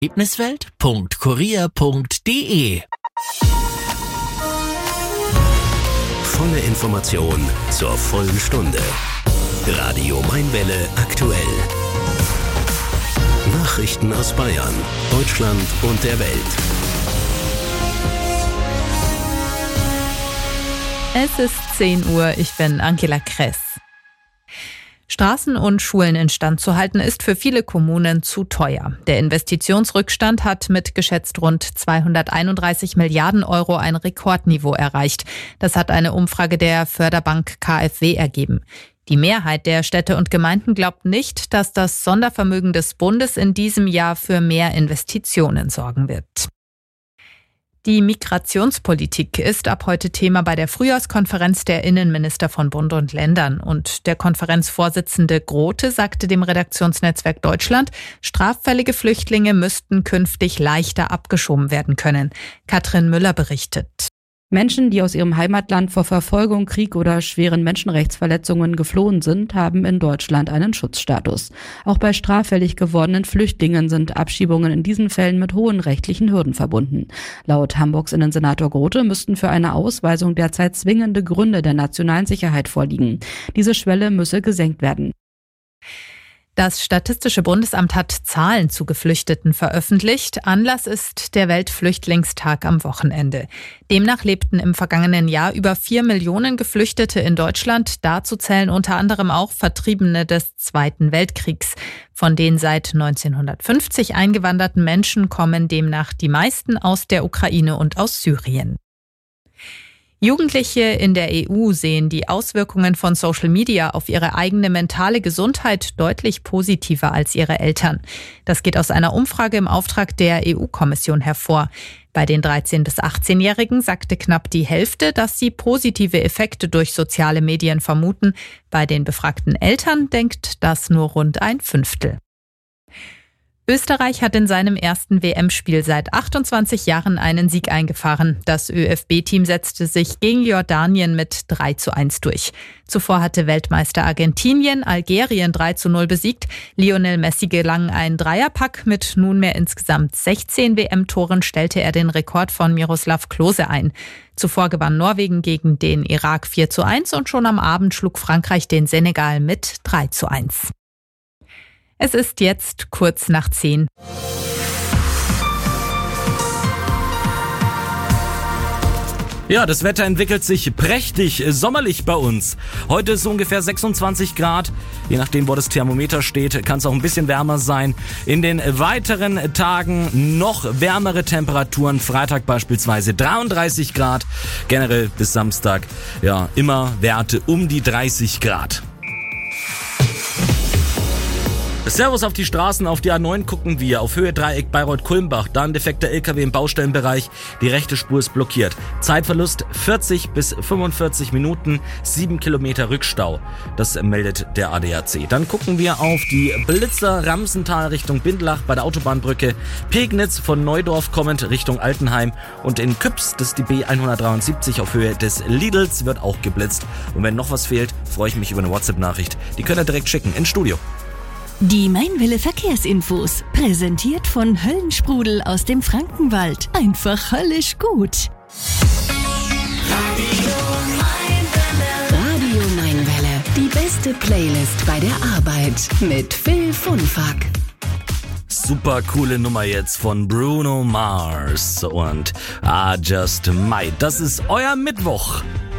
Erlebniswelt.kurier.de. Volle Information zur vollen Stunde. Radio Mainwelle aktuell. Nachrichten aus Bayern, Deutschland und der Welt. Es ist 10 Uhr, ich bin Angela Kress. Straßen und Schulen instand zu halten, ist für viele Kommunen zu teuer. Der Investitionsrückstand hat mit geschätzt rund 231 Milliarden Euro ein Rekordniveau erreicht. Das hat eine Umfrage der Förderbank KfW ergeben. Die Mehrheit der Städte und Gemeinden glaubt nicht, dass das Sondervermögen des Bundes in diesem Jahr für mehr Investitionen sorgen wird. Die Migrationspolitik ist ab heute Thema bei der Frühjahrskonferenz der Innenminister von Bund und Ländern. Und der Konferenzvorsitzende Grote sagte dem Redaktionsnetzwerk Deutschland, straffällige Flüchtlinge müssten künftig leichter abgeschoben werden können. Katrin Müller berichtet. Menschen, die aus ihrem Heimatland vor Verfolgung, Krieg oder schweren Menschenrechtsverletzungen geflohen sind, haben in Deutschland einen Schutzstatus. Auch bei straffällig gewordenen Flüchtlingen sind Abschiebungen in diesen Fällen mit hohen rechtlichen Hürden verbunden. Laut Hamburgs Innensenator Grote müssten für eine Ausweisung derzeit zwingende Gründe der nationalen Sicherheit vorliegen. Diese Schwelle müsse gesenkt werden. Das Statistische Bundesamt hat Zahlen zu Geflüchteten veröffentlicht. Anlass ist der Weltflüchtlingstag am Wochenende. Demnach lebten im vergangenen Jahr über 4 Millionen Geflüchtete in Deutschland. Dazu zählen unter anderem auch Vertriebene des Zweiten Weltkriegs. Von den seit 1950 eingewanderten Menschen kommen demnach die meisten aus der Ukraine und aus Syrien. Jugendliche in der EU sehen die Auswirkungen von Social Media auf ihre eigene mentale Gesundheit deutlich positiver als ihre Eltern. Das geht aus einer Umfrage im Auftrag der EU-Kommission hervor. Bei den 13- bis 18-Jährigen sagte knapp die Hälfte, dass sie positive Effekte durch soziale Medien vermuten. Bei den befragten Eltern denkt das nur rund ein Fünftel. Österreich hat in seinem ersten WM-Spiel seit 28 Jahren einen Sieg eingefahren. Das ÖFB-Team setzte sich gegen Jordanien mit 3:1 durch. Zuvor hatte Weltmeister Argentinien Algerien 3:0 besiegt. Lionel Messi gelang ein Dreierpack. Mit nunmehr insgesamt 16 WM-Toren stellte er den Rekord von Miroslav Klose ein. Zuvor gewann Norwegen gegen den Irak 4:1 und schon am Abend schlug Frankreich den Senegal mit 3:1. Es ist jetzt kurz nach 10. Ja, das Wetter entwickelt sich prächtig sommerlich bei uns. Heute ist ungefähr 26 Grad. Je nachdem, wo das Thermometer steht, kann es auch ein bisschen wärmer sein. In den weiteren Tagen noch wärmere Temperaturen. Freitag beispielsweise 33 Grad. Generell bis Samstag, ja, immer Werte um die 30 Grad. Servus auf die Straßen, auf die A9 gucken wir. Auf Höhe Dreieck Bayreuth-Kulmbach, da ein defekter LKW im Baustellenbereich. Die rechte Spur ist blockiert. Zeitverlust 40 bis 45 Minuten, 7 Kilometer Rückstau. Das meldet der ADAC. Dann gucken wir auf die Blitzer Ramsental Richtung Bindlach bei der Autobahnbrücke. Pegnitz von Neudorf kommend Richtung Altenheim. Und in Küps, das ist die B173 auf Höhe des Lidls, wird auch geblitzt. Und wenn noch was fehlt, freue ich mich über eine WhatsApp-Nachricht. Die könnt ihr direkt schicken ins Studio. Die Mainwelle Verkehrsinfos, präsentiert von Höllensprudel aus dem Frankenwald. Einfach höllisch gut. Radio Mainwelle, die beste Playlist bei der Arbeit mit Phil Funfack. Super coole Nummer jetzt von Bruno Mars und I Just Might. Das ist euer Mittwoch.